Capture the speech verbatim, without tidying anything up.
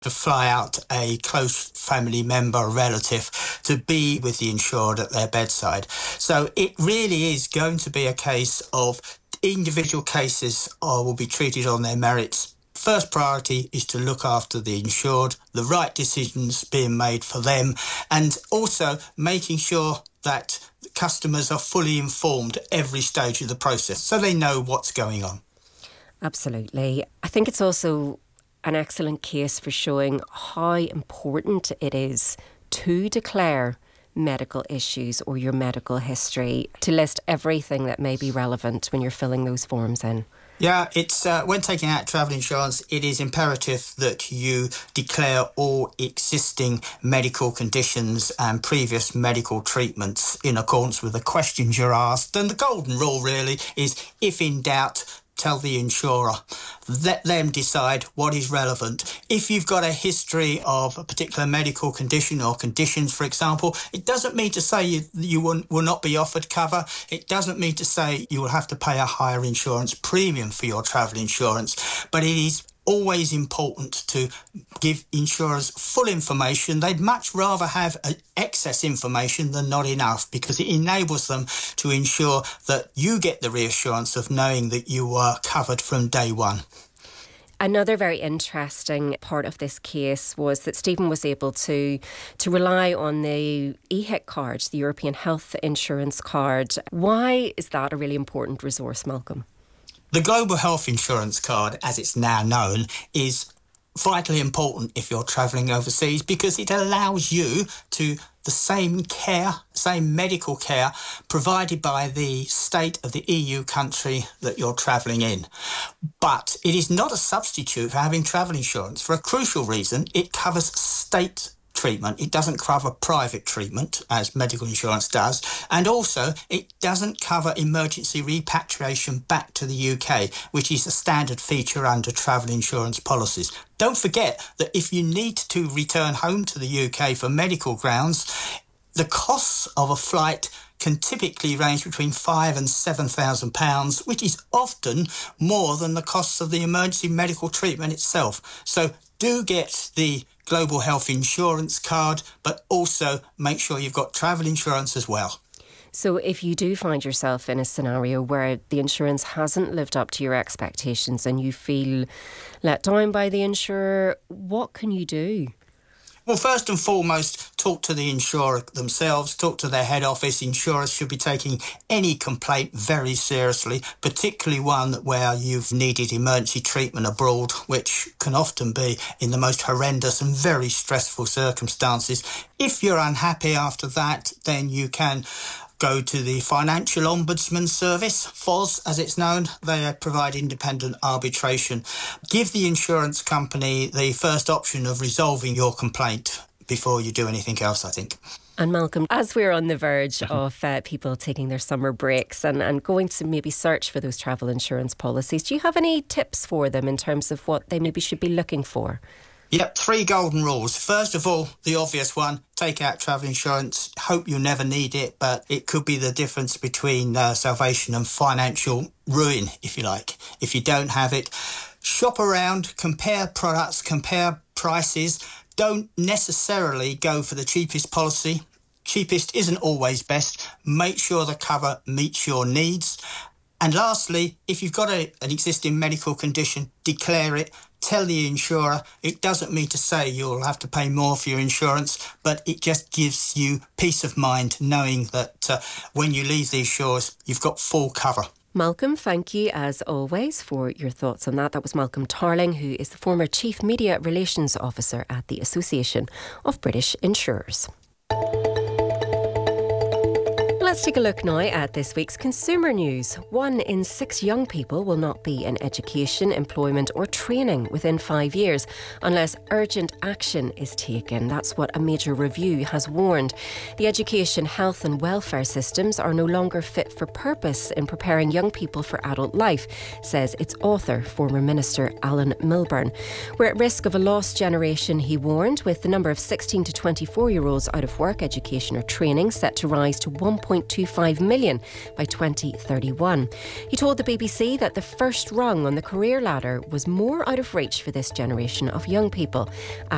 to fly out a close family member or relative to be with the insured at their bedside. So it really is going to be a case of individual cases uh, will be treated on their merits. First priority is to look after the insured, the right decisions being made for them, and also making sure that customers are fully informed at every stage of the process so they know what's going on. Absolutely. I think it's also an excellent case for showing how important it is to declare medical issues or your medical history, to list everything that may be relevant when you're filling those forms in. Yeah, it's uh, when taking out travel insurance, it is imperative that you declare all existing medical conditions and previous medical treatments in accordance with the questions you're asked. And the golden rule really is, if in doubt, tell the insurer. Let them decide what is relevant. If you've got a history of a particular medical condition or conditions, for example, it doesn't mean to say you, you will, will not be offered cover. It doesn't mean to say you will have to pay a higher insurance premium for your travel insurance. But it is always important to give insurers full information. They'd much rather have excess information than not enough, because it enables them to ensure that you get the reassurance of knowing that you are covered from day one. Another very interesting part of this case was that Stephen was able to to rely on the E H I C card, the European Health Insurance Card. Why is that a really important resource, Malcolm? The Global Health Insurance Card, as it's now known, is vitally important if you're travelling overseas, because it allows you to the same care, same medical care provided by the state of the E U country that you're travelling in. But it is not a substitute for having travel insurance for a crucial reason. It covers state treatment. It doesn't cover private treatment, as medical insurance does. And also, it doesn't cover emergency repatriation back to the U K, which is a standard feature under travel insurance policies. Don't forget that if you need to return home to the U K for medical grounds, the costs of a flight can typically range between five and seven thousand pounds, which is often more than the costs of the emergency medical treatment itself. So do get the Global Health Insurance Card, but also make sure you've got travel insurance as well. So if you do find yourself in a scenario where the insurance hasn't lived up to your expectations and you feel let down by the insurer, what can you do? Well, first and foremost, talk to the insurer themselves, talk to their head office. Insurers should be taking any complaint very seriously, particularly one where you've needed emergency treatment abroad, which can often be in the most horrendous and very stressful circumstances. If you're unhappy after that, then you can go to the Financial Ombudsman Service, F O S as it's known. They provide independent arbitration. Give the insurance company the first option of resolving your complaint before you do anything else, I think. And Malcolm, as we're on the verge of uh, people taking their summer breaks and, and going to maybe search for those travel insurance policies, do you have any tips for them in terms of what they maybe should be looking for? Yep, three golden rules. First of all, the obvious one, take out travel insurance. Hope you never need it, but it could be the difference between uh, salvation and financial ruin, if you like, if you don't have it. Shop around, compare products, compare prices. Don't necessarily go for the cheapest policy. Cheapest isn't always best. Make sure the cover meets your needs. And lastly, if you've got a, an existing medical condition, declare it. Tell the insurer. It doesn't mean to say you'll have to pay more for your insurance, but it just gives you peace of mind knowing that uh, when you leave these shores, you've got full cover. Malcolm, thank you as always for your thoughts on that. That was Malcolm Tarling, who is the former Chief Media Relations Officer at the Association of British Insurers. Let's take a look now at this week's consumer news. One in six young people will not be in education, employment or training within five years unless urgent action is taken. That's what a major review has warned. The education, health and welfare systems are no longer fit for purpose in preparing young people for adult life, says its author, former Minister Alan Milburn. We're at risk of a lost generation, he warned, with the number of sixteen to twenty-four-year-olds out of work, education or training set to rise to one point two five million by twenty thirty-one. He told the B B C that the first rung on the career ladder was more out of reach for this generation of young people.